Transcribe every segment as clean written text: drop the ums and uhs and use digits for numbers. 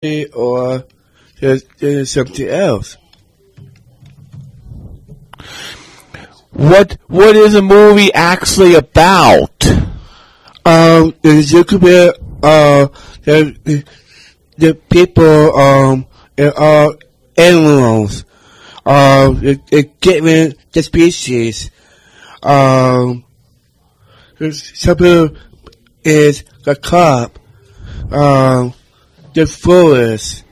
or there's something else. What is a movie actually about? The Zuckerberg, the people, are animals, given the species, something is the cop, the forest,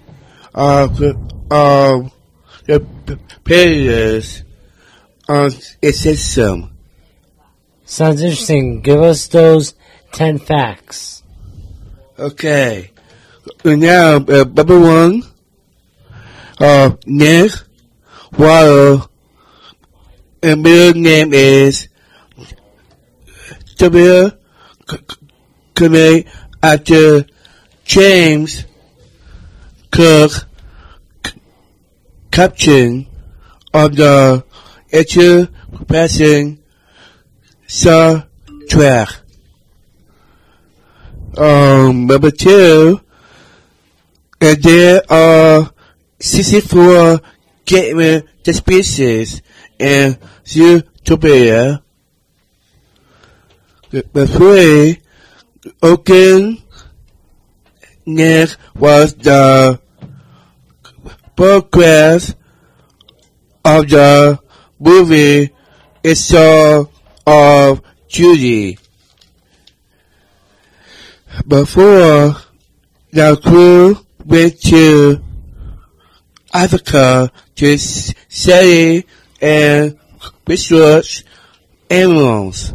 the predators, a system. Sounds interesting. Give us those 10 facts. Okay. Now, number one, Nick Waddle, and middle name is W. Coming after James Cook, captain of the Extra-Passing Star Trek. Number two, and there are 64 given the species in Zootopia. Number three, Oaken Nick was the progress of the movie It's All of Judy. Before the crew went to Africa to study and research animals.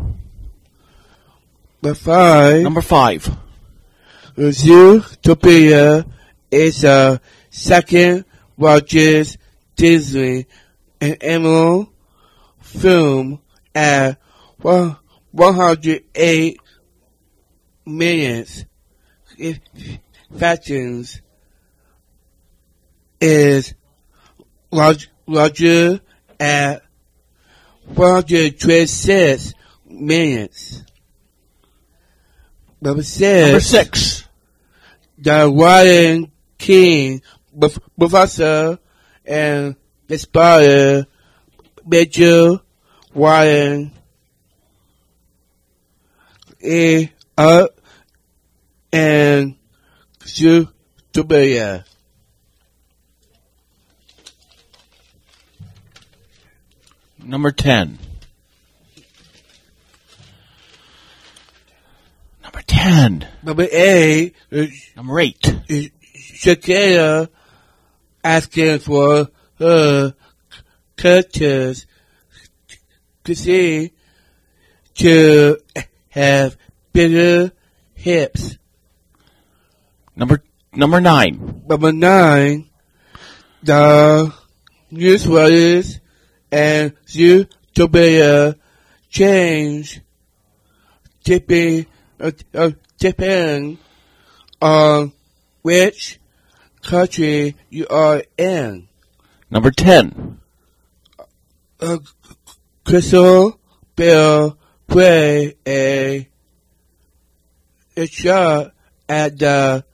Number five. Zootopia is the second largest Disney and animal film at 108 million factions is larger at 126 million. Number six. The Lion King, Mufasa, and the spider, Major Lion, and Zootopia. Number 10. Number 10. Number 8. Number 8. Shakira asking for her characters to have bigger hips. Number 9. Number 9. The newsletters and Zootopia change depending on which country you are in. Number 10. Crystal Bell play a shot at the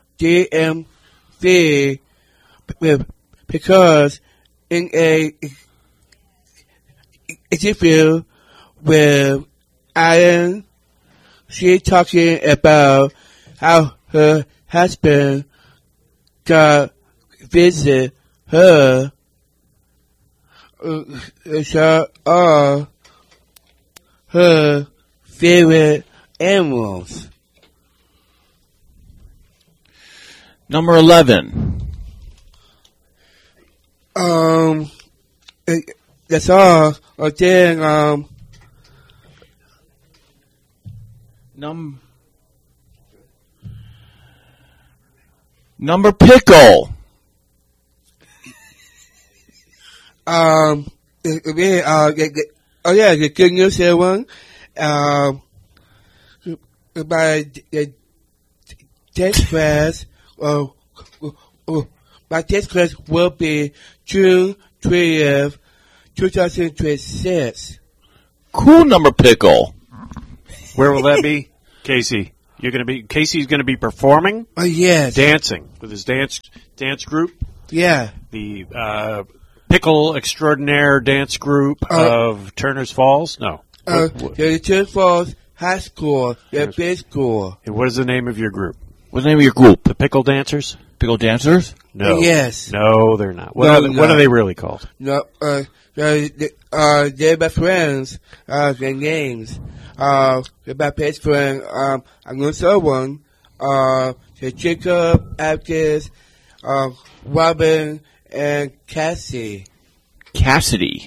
DMV because in a interview with Ian, she talking about how her husband got visit her. Shot are her favorite animals. Number 11. That's all. Then, Number Pickle. The good news here one. By the test class, my test class will be June 20th, 2026. Cool, Number Pickle. Where will that be? Casey, Casey's going to be performing, Yes. dancing with his dance group, Yeah. the Pickle Extraordinaire Dance Group of Turner's Falls. No. The Turner Falls High School, the big school. And what is the name of your group? What's the name of your group? The Pickle Dancers? Pickle Dancers? No. Yes. No, they're not. What No, are they really called? No, they're my friends. Their names. They're my best friend. I'm going to say one. The Jacob, Aptis, Robin, and Cassie. Cassidy.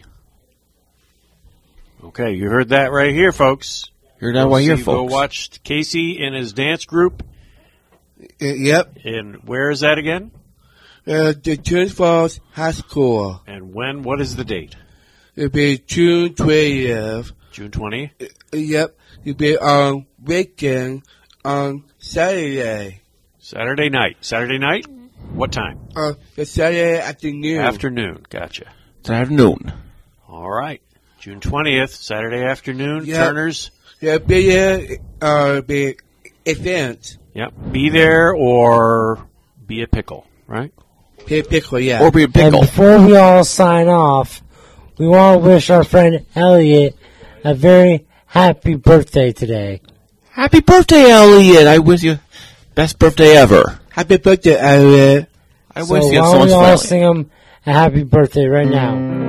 Okay, you heard that right here, folks. Heard that right here, Go folks. watch Casey and his dance group. Yep. And where is that again? The Turner Falls High School. And when? What is the date? It'll be June 20th. June 20th? Yep. It'll be on weekend on Saturday. Saturday night. Saturday night? What time? The Saturday afternoon. Afternoon. Gotcha. Saturday afternoon. All right. June 20th, Saturday afternoon, Yep. Turner's. There'll be a event. Yep. Be there or be a pickle, right? Pickle, yeah. Or be a And pickle. before we all sign off, we want to wish our friend Elliot a very happy birthday today. Happy birthday, Elliot. I wish you best birthday ever. Happy birthday, Elliot. I So wish you why had don't we someone's all family. sing him a happy birthday right now?